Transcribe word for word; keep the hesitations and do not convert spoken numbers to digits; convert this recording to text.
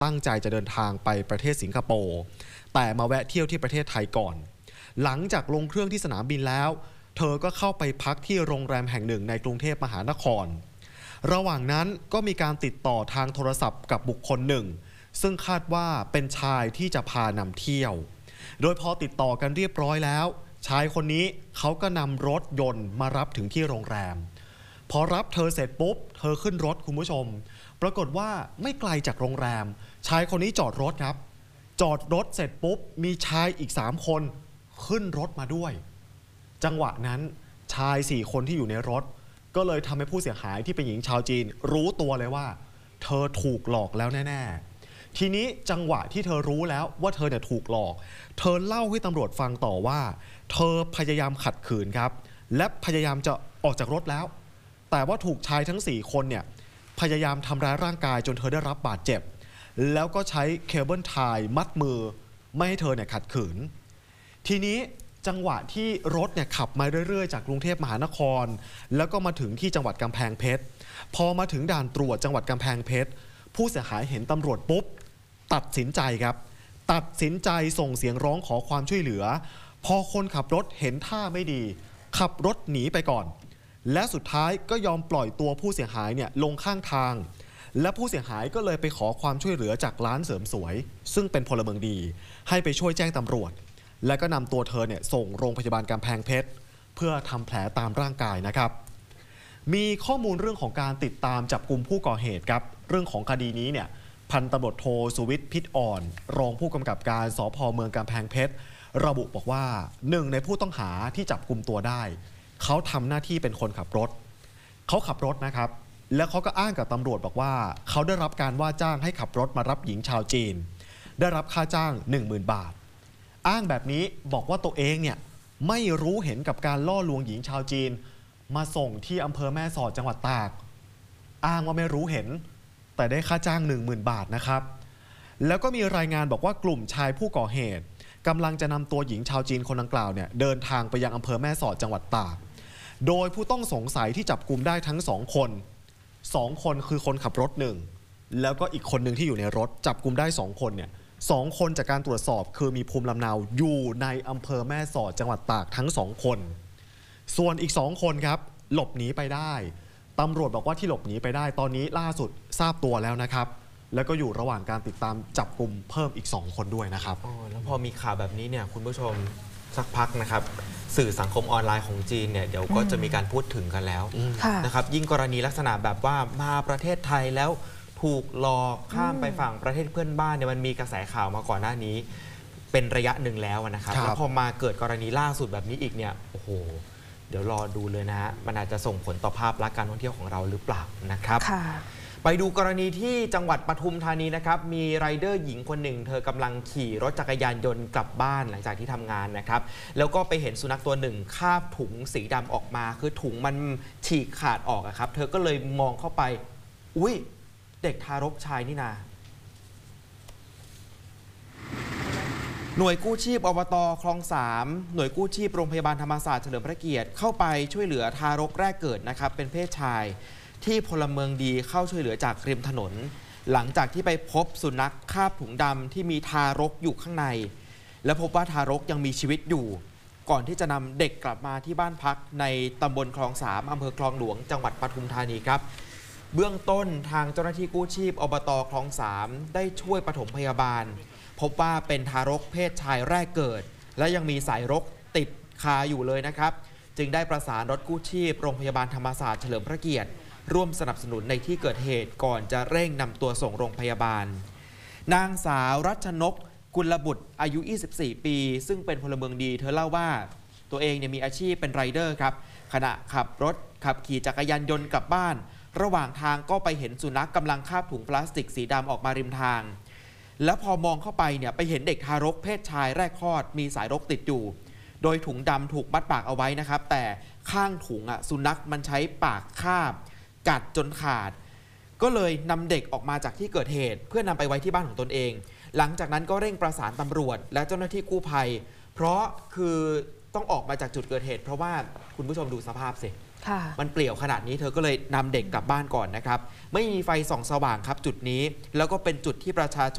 ตั้งใจจะเดินทางไปประเทศสิงคโปร์แต่มาแวะเที่ยวที่ประเทศไทยก่อนหลังจากลงเครื่องที่สนามบินแล้วเธอก็เข้าไปพักที่โรงแรมแห่งหนึ่งในกรุงเทพมหานครระหว่างนั้นก็มีการติดต่อทางโทรศัพท์กับบุคคลหนึ่งซึ่งคาดว่าเป็นชายที่จะพานำเที่ยวโดยพอติดต่อกันเรียบร้อยแล้วชายคนนี้เขาก็นำรถยนต์มารับถึงที่โรงแรมพอรับเธอเสร็จปุ๊บเธอขึ้นรถคุณผู้ชมปรากฏว่าไม่ไกลจากโรงแรมชายคนนี้จอดรถครับจอดรถเสร็จปุ๊บมีชายอีกสามคนขึ้นรถมาด้วยจังหวะนั้นชายสี่คนที่อยู่ในรถก็เลยทำให้ผู้เสียหายที่เป็นหญิงชาวจีนรู้ตัวเลยว่าเธอถูกหลอกแล้วแน่ๆทีนี้จังหวะที่เธอรู้แล้วว่าเธอเนี่ยถูกหลอกเธอเล่าให้ตำรวจฟังต่อว่าเธอพยายามขัดขืนครับและพยายามจะออกจากรถแล้วแต่ว่าถูกชายทั้งสี่คนเนี่ยพยายามทำร้ายร่างกายจนเธอได้รับบาดเจ็บแล้วก็ใช้เคเบิลไทยมัดมือไม่ให้เธอเนี่ยขัดขืนทีนี้จังหวะที่รถเนี่ยขับมาเรื่อยๆจากกรุงเทพมหานครแล้วก็มาถึงที่จังหวัดกำแพงเพชรพอมาถึงด่านตรวจจังหวัดกำแพงเพชรผู้เสียหายเห็นตำรวจปุ๊บตัดสินใจครับตัดสินใจส่งเสียงร้องขอความช่วยเหลือพอคนขับรถเห็นท่าไม่ดีขับรถหนีไปก่อนและสุดท้ายก็ยอมปล่อยตัวผู้เสียหายเนี่ยลงข้างทางและผู้เสียหายก็เลยไปขอความช่วยเหลือจากร้านเสริมสวยซึ่งเป็นพลเมืองดีให้ไปช่วยแจ้งตำรวจและก็นำตัวเธอเนี่ยส่งโรงพยาบาลกำแพงเพชรเพื่อทำแผลตามร่างกายนะครับมีข้อมูลเรื่องของการติดตามจับกุมผู้ก่อเหตุครับเรื่องของคดีนี้เนี่ยพันตำรวจโทสุวิทย์พิษอ่อนรองผู้กำกับการสภ.เมืองกำแพงเพชรระบุบอกว่าหนึ่งในผู้ต้องหาที่จับกุมตัวได้เขาทำหน้าที่เป็นคนขับรถเขาขับรถนะครับแล้วเขาก็อ้างกับตำรวจบอกว่าเขาได้รับการว่าจ้างให้ขับรถมารับหญิงชาวจีนได้รับค่าจ้าง หนึ่งหมื่น บาทอ้างแบบนี้บอกว่าตัวเองเนี่ยไม่รู้เห็นกับการล่อลวงหญิงชาวจีนมาส่งที่อำเภอแม่สอดจังหวัดตากอ้างว่าไม่รู้เห็นแต่ได้ค่าจ้าง หนึ่งหมื่น บาทนะครับแล้วก็มีรายงานบอกว่ากลุ่มชายผู้ก่อเหตุกำลังจะนำตัวหญิงชาวจีนคนดังกล่าวเนี่ยเดินทางไปยังอำเภอแม่สอดจังหวัดตากโดยผู้ต้องสงสัยที่จับกุมได้ทั้งสองคนสองคนคือคนขับรถหนึ่งแล้วก็อีกคนหนึ่งที่อยู่ในรถจับกุมได้สองคนเนี่ยสองคนจากการตรวจสอบคือมีภูมิลำเนาอยู่ในอำเภอแม่สอดจังหวัดตากทั้งสองคนส่วนอีกสองคนครับหลบหนีไปได้ตำรวจบอกว่าที่หลบหนีไปได้ตอนนี้ล่าสุดทราบตัวแล้วนะครับแล้วก็อยู่ระหว่างการติดตามจับกุมเพิ่มอีกสองคนด้วยนะครับอ๋อแล้วพอมีข่าวแบบนี้เนี่ยคุณผู้ชมสักพักนะครับสื่อสังคมออนไลน์ของจีนเนี่ยเดี๋ยวก็จะมีการพูดถึงกันแล้วนะครับยิ่งกรณีลักษณะแบบว่ามาประเทศไทยแล้วถูกหลอกข้ามไปฝั่งประเทศเพื่อนบ้านเนี่ยมันมีกระแสข่าวมาก่อนหน้านี้เป็นระยะหนึ่งแล้วนะครับแล้วพอมาเกิดกรณีล่าสุดแบบนี้อีกเนี่ยโอ้โหเดี๋ยวรอดูเลยนะฮะมันอาจจะส่งผลต่อภาพลักษณ์การท่องเที่ยวของเราหรือเปล่านะครับไปดูกรณีที่จังหวัดปทุมธานีนะครับมีไรเดอร์หญิงคนหนึ่งเธอกำลังขี่รถจักรยานยนต์กลับบ้านหลังจากที่ทำงานนะครับแล้วก็ไปเห็นสุนัขตัวหนึ่งคาบถุงสีดำออกมาคือถุงมันฉีกขาดออกครับเธอก็เลยมองเข้าไปอุ้ยเด็กทารกชายนี่นาหน่วยกู้ชีพอบต.คลองสามหน่วยกู้ชีพโรงพยาบาลธรรมศาสตร์เฉลิมพระเกียรติเข้าไปช่วยเหลือทารกแรกเกิดนะครับเป็นเพศชายที่พลเมืองดีเข้าช่วยเหลือจากริมถนนหลังจากที่ไปพบสุนัขคาบถุงดำที่มีทารกอยู่ข้างในและพบว่าทารกยังมีชีวิตอยู่ก่อนที่จะนำเด็กกลับมาที่บ้านพักในตำบลคลองสามอำเภอคลองหลวงจังหวัดปทุมธานีครับเบื้องต้นทางเจ้าหน้าที่กู้ชีพอบต.คลองสามได้ช่วยปฐมพยาบาลพบว่าเป็นทารกเพศชายแรกเกิดและยังมีสายรกติดคาอยู่เลยนะครับจึงได้ประสานรถกู้ชีพโรงพยาบาลธรรมศาสตร์เฉลิมพระเกียรติร่วมสนับสนุนในที่เกิดเหตุก่อนจะเร่งนำตัวส่งโรงพยาบาลนางสาวรัชนกกุลบุตรอายุยี่สิบสี่ปีซึ่งเป็นพลเมืองดีเธอเล่าว่าตัวเองเนี่ยมีอาชีพเป็นไรเดอร์ครับขณะขับรถขับขี่จักรยานยนต์กลับบ้านระหว่างทางก็ไปเห็นสุนัขกำลังคาบถุงพลาสติกสีดำออกมาริมทางแล้วพอมองเข้าไปเนี่ยไปเห็นเด็กทารกเพศชายแรกคลอดมีสายรกติดอยู่โดยถุงดำถูกมัดปากเอาไว้นะครับแต่ข้างถุงอ่ะสุนัขมันใช้ปากคาบกัดจนขาดก็เลยนำเด็กออกมาจากที่เกิดเหตุเพื่อนำไปไว้ที่บ้านของตนเองหลังจากนั้นก็เร่งประสานตำรวจและเจ้าหน้าที่กู้ภัยเพราะคือต้องออกมาจากจุดเกิดเหตุเพราะว่าคุณผู้ชมดูสภาพสิค่ะมันเปลี่ยวขนาดนี้เธอก็เลยนำเด็กกลับบ้านก่อนนะครับไม่มีไฟส่องสว่างครับจุดนี้แล้วก็เป็นจุดที่ประชาชน